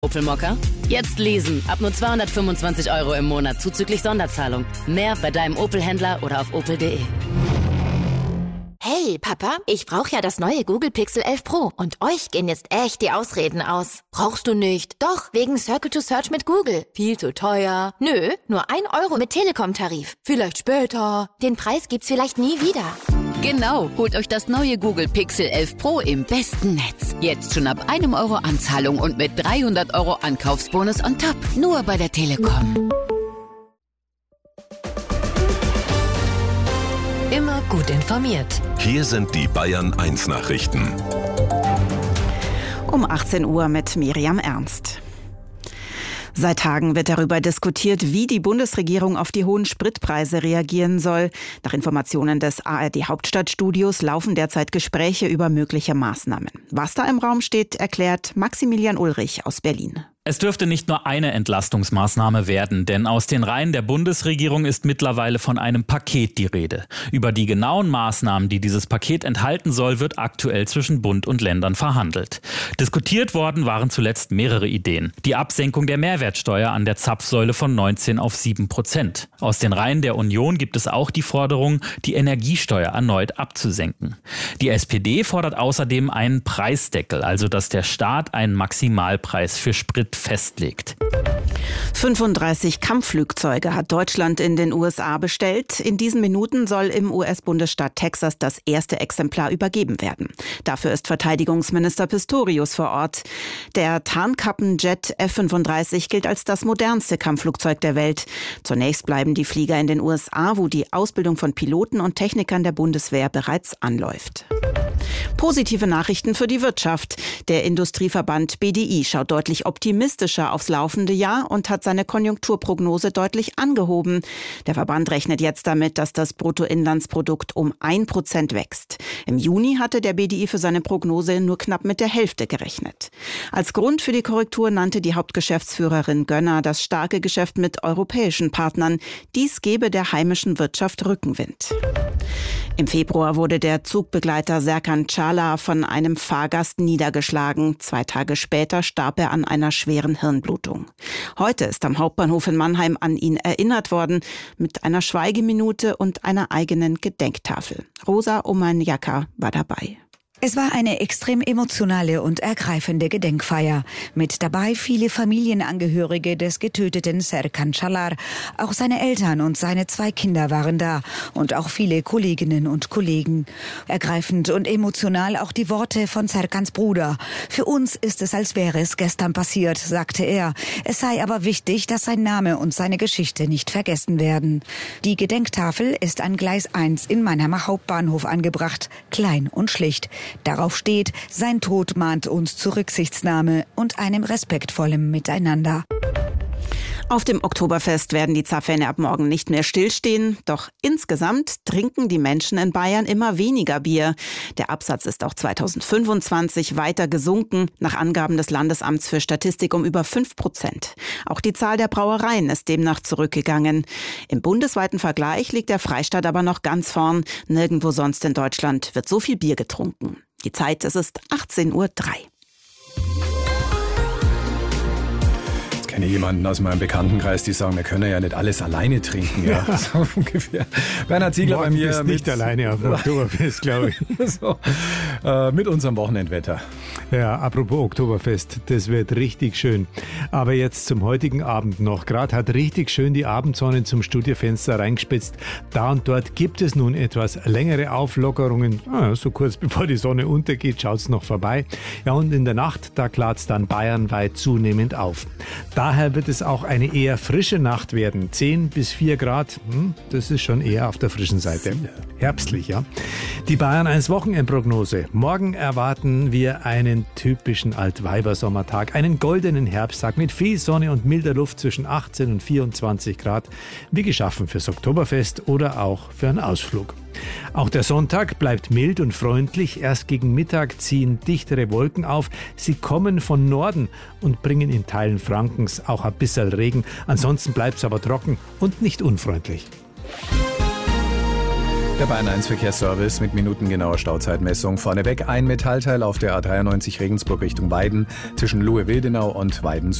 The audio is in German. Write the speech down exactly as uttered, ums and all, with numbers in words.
Opel Mokka? Jetzt leasen. Ab nur zweihundertfünfundzwanzig Euro im Monat zuzüglich Sonderzahlung. Mehr bei deinem Opel-Händler oder auf opel punkt de. Hey, Papa, ich brauche ja das neue Google Pixel elf Pro und euch gehen jetzt echt die Ausreden aus. Brauchst du nicht? Doch, wegen Circle to Search mit Google. Viel zu teuer. Nö, nur ein Euro mit Telekom-Tarif. Vielleicht später. Den Preis gibt's vielleicht nie wieder. Genau, holt euch das neue Google Pixel elf Pro im besten Netz. Jetzt schon ab einem Euro Anzahlung und mit dreihundert Euro Ankaufsbonus on top. Nur bei der Telekom. Immer gut informiert. Hier sind die Bayern eins Nachrichten. Um achtzehn Uhr mit Miriam Ernst. Seit Tagen wird darüber diskutiert, wie die Bundesregierung auf die hohen Spritpreise reagieren soll. Nach Informationen des A R D-Hauptstadtstudios laufen derzeit Gespräche über mögliche Maßnahmen. Was da im Raum steht, erklärt Maximilian Ulrich aus Berlin. Es dürfte nicht nur eine Entlastungsmaßnahme werden, denn aus den Reihen der Bundesregierung ist mittlerweile von einem Paket die Rede. Über die genauen Maßnahmen, die dieses Paket enthalten soll, wird aktuell zwischen Bund und Ländern verhandelt. Diskutiert worden waren zuletzt mehrere Ideen. Die Absenkung der Mehrwertsteuer an der Zapfsäule von neunzehn auf sieben Prozent. Aus den Reihen der Union gibt es auch die Forderung, die Energiesteuer erneut abzusenken. Die S P D fordert außerdem einen Preisdeckel, also dass der Staat einen Maximalpreis für Sprit festlegt. fünfunddreißig Kampfflugzeuge hat Deutschland in den U S A bestellt. In diesen Minuten soll im U S-Bundesstaat Texas das erste Exemplar übergeben werden. Dafür ist Verteidigungsminister Pistorius vor Ort. Der Tarnkappenjet F fünfunddreißig gilt als das modernste Kampfflugzeug der Welt. Zunächst bleiben die Flieger in den U S A, wo die Ausbildung von Piloten und Technikern der Bundeswehr bereits anläuft. Positive Nachrichten für die Wirtschaft. Der Industrieverband B D I schaut deutlich optimistischer aufs laufende Jahr und hat seine Konjunkturprognose deutlich angehoben. Der Verband rechnet jetzt damit, dass das Bruttoinlandsprodukt um ein Prozent wächst. Im Juni hatte der B D I für seine Prognose nur knapp mit der Hälfte gerechnet. Als Grund für die Korrektur nannte die Hauptgeschäftsführerin Gönner das starke Geschäft mit europäischen Partnern. Dies gebe der heimischen Wirtschaft Rückenwind. Im Februar wurde der Zugbegleiter Serkan Çağlar von einem Fahrgast niedergeschlagen. Zwei Tage später starb er an einer schweren Hirnblutung. Heute ist am Hauptbahnhof in Mannheim an ihn erinnert worden, mit einer Schweigeminute und einer eigenen Gedenktafel. Rosa Omanjaka war dabei. Es war eine extrem emotionale und ergreifende Gedenkfeier. Mit dabei viele Familienangehörige des getöteten Serkan Çağlar. Auch seine Eltern und seine zwei Kinder waren da. Und auch viele Kolleginnen und Kollegen. Ergreifend und emotional auch die Worte von Serkans Bruder. Für uns ist es, als wäre es gestern passiert, sagte er. Es sei aber wichtig, dass sein Name und seine Geschichte nicht vergessen werden. Die Gedenktafel ist an Gleis eins in Mannheimer Hauptbahnhof angebracht. Klein und schlicht. Darauf steht, sein Tod mahnt uns zu Rücksichtsnahme und einem respektvollen Miteinander. Auf dem Oktoberfest werden die Zapfhähne ab morgen nicht mehr stillstehen. Doch insgesamt trinken die Menschen in Bayern immer weniger Bier. Der Absatz ist auch zweitausendfünfundzwanzig weiter gesunken, nach Angaben des Landesamts für Statistik um über fünf Prozent. Auch die Zahl der Brauereien ist demnach zurückgegangen. Im bundesweiten Vergleich liegt der Freistaat aber noch ganz vorn. Nirgendwo sonst in Deutschland wird so viel Bier getrunken. Die Zeit, es ist achtzehn Uhr drei. Ich kenne jemanden aus meinem Bekanntenkreis, die sagen, wir können ja nicht alles alleine trinken. Ja, ja. So ungefähr. Bernhard Ziegler bei mir. Bist nicht alleine auf dem Oktoberfest, glaube ich. so, äh, mit unserem Wochenendwetter. Ja, apropos Oktoberfest, das wird richtig schön. Aber jetzt zum heutigen Abend noch. Gerade hat richtig schön die Abendsonne zum Studiofenster reingespitzt. Da und dort gibt es nun etwas längere Auflockerungen. Ah, so kurz bevor die Sonne untergeht, schaut es noch vorbei. Ja, und in der Nacht, da klart es dann bayernweit zunehmend auf. Daher wird es auch eine eher frische Nacht werden. zehn bis vier Grad, hm, das ist schon eher auf der frischen Seite. Herbstlich, ja. Die Bayern eins Wochenendprognose. Morgen erwarten wir einen typischen Altweibersommertag, einen goldenen Herbsttag mit viel Sonne und milder Luft zwischen achtzehn und vierundzwanzig Grad, wie geschaffen fürs Oktoberfest oder auch für einen Ausflug. Auch der Sonntag bleibt mild und freundlich. Erst gegen Mittag ziehen dichtere Wolken auf. Sie kommen von Norden und bringen in Teilen Frankens auch ein bisschen Regen. Ansonsten bleibt es aber trocken und nicht unfreundlich. Der Bayern eins Verkehrsservice mit minutengenauer Stauzeitmessung. Vorneweg ein Metallteil auf der A dreiundneunzig Regensburg Richtung Weiden zwischen Luhe-Wildenau und Weiden Süd.